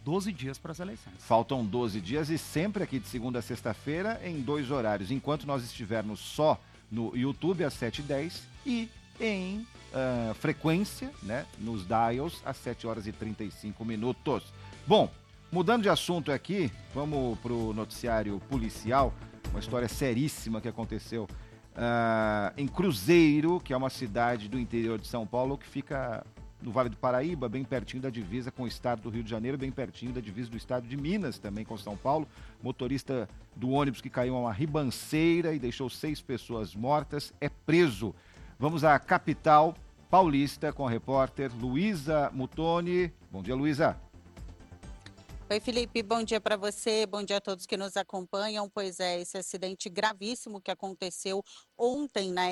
12 dias para as eleições. Faltam 12 dias e sempre aqui de segunda a sexta-feira em 2 horários. Enquanto nós estivermos só no YouTube às 7h10 e em frequência, né, nos dials às 7h35. Bom, mudando de assunto aqui, vamos para o noticiário policial, uma história seríssima que aconteceu em Cruzeiro, que é uma cidade do interior de São Paulo, que fica no Vale do Paraíba, bem pertinho da divisa com o estado do Rio de Janeiro, bem pertinho da divisa do estado de Minas, também com São Paulo. Motorista do ônibus que caiu a uma ribanceira e deixou 6 pessoas mortas é preso. Vamos à capital paulista com a repórter Luísa Muttoni. Bom dia, Luísa. Oi, Felipe, bom dia para você, bom dia a todos que nos acompanham. Pois é, esse acidente gravíssimo que aconteceu ontem na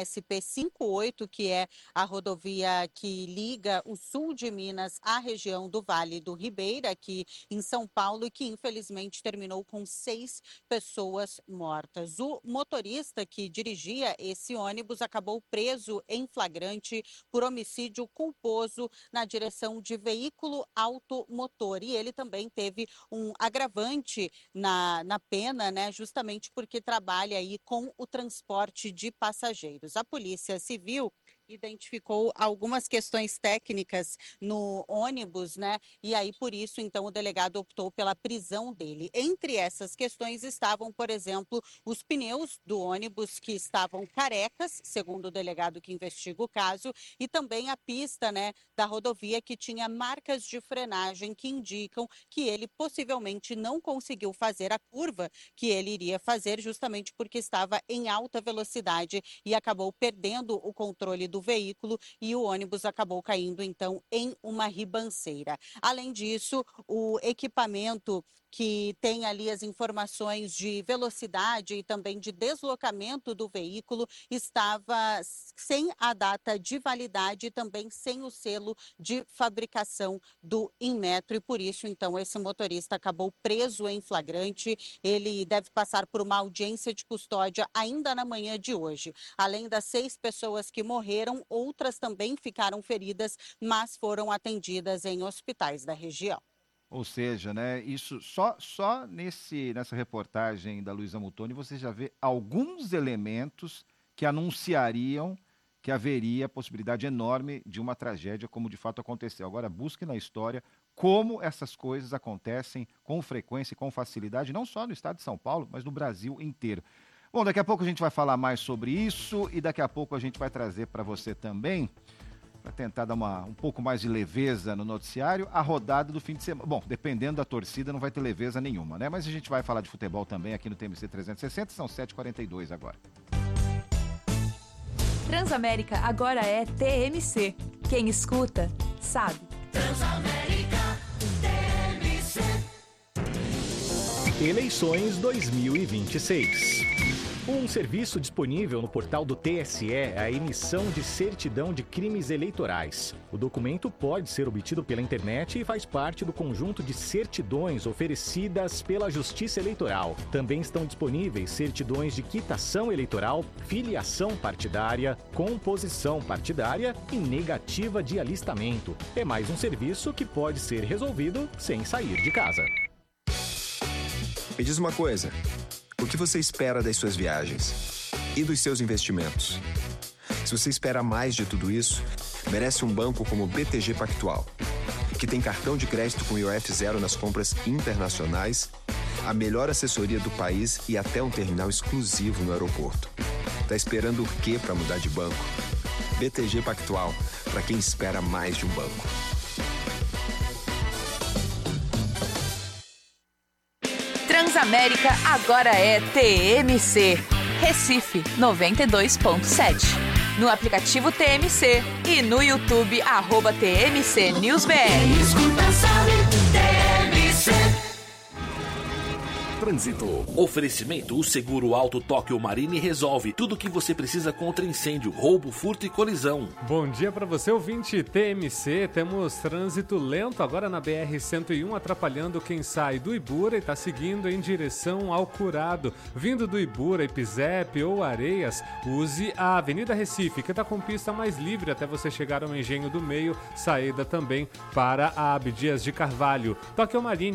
SP-58, que é a rodovia que liga o sul de Minas à região do Vale do Ribeira, aqui em São Paulo, e que infelizmente terminou com 6 pessoas mortas. O motorista que dirigia esse ônibus acabou preso em flagrante por homicídio culposo na direção de veículo automotor, e ele também teve um agravante na pena, né, justamente porque trabalha aí com o transporte de passageiros. A Polícia Civil identificou algumas questões técnicas no ônibus, né? E aí, por isso, então, o delegado optou pela prisão dele. Entre essas questões estavam, por exemplo, os pneus do ônibus que estavam carecas, segundo o delegado que investiga o caso, e também a pista, né, da rodovia que tinha marcas de frenagem que indicam que ele possivelmente não conseguiu fazer a curva que ele iria fazer, justamente porque estava em alta velocidade e acabou perdendo o controle do veículo e o ônibus acabou caindo, então, em uma ribanceira. Além disso, o equipamento que tem ali as informações de velocidade e também de deslocamento do veículo estava sem a data de validade e também sem o selo de fabricação do Inmetro, e por isso, então, esse motorista acabou preso em flagrante. Ele deve passar por uma audiência de custódia ainda na manhã de hoje. Além das 6 pessoas que morreram, outras também ficaram feridas, mas foram atendidas em hospitais da região. Ou seja, né, isso só nessa reportagem da Luísa Muttoni você já vê alguns elementos que anunciariam que haveria a possibilidade enorme de uma tragédia como de fato aconteceu. Agora busque na história como essas coisas acontecem com frequência e com facilidade, não só no estado de São Paulo, mas no Brasil inteiro. Bom, daqui a pouco a gente vai falar mais sobre isso e daqui a pouco a gente vai trazer para você também, para tentar dar um pouco mais de leveza no noticiário, a rodada do fim de semana. Bom, dependendo da torcida, não vai ter leveza nenhuma, né? Mas a gente vai falar de futebol também aqui no TMC 360, são 7h42 agora. Transamérica agora é TMC. Quem escuta, sabe. Transamérica TMC. Eleições 2026. Um serviço disponível no portal do TSE é a emissão de certidão de crimes eleitorais. O documento pode ser obtido pela internet e faz parte do conjunto de certidões oferecidas pela Justiça Eleitoral. Também estão disponíveis certidões de quitação eleitoral, filiação partidária, composição partidária e negativa de alistamento. É mais um serviço que pode ser resolvido sem sair de casa. Me diz uma coisa. O que você espera das suas viagens? E dos seus investimentos? Se você espera mais de tudo isso, merece um banco como o BTG Pactual, que tem cartão de crédito com IOF zero nas compras internacionais, a melhor assessoria do país e até um terminal exclusivo no aeroporto. Tá esperando o quê para mudar de banco? BTG Pactual, para quem espera mais de um banco. Transamérica agora é TMC. Recife 92.7. No aplicativo TMC e no YouTube @TMC NewsBR. Quem escuta sabe, TMC. Trânsito. Oferecimento: o seguro Auto Tóquio Marine resolve tudo o que você precisa contra incêndio, roubo, furto e colisão. Bom dia para você, ouvinte TMC. Temos trânsito lento agora na BR-101, atrapalhando quem sai do Ibura e está seguindo em direção ao Curado. Vindo do Ibura, Ipizep ou Areias, use a Avenida Recife, que está com pista mais livre até você chegar ao Engenho do Meio, saída também para a Abdias de Carvalho. Tóquio Marine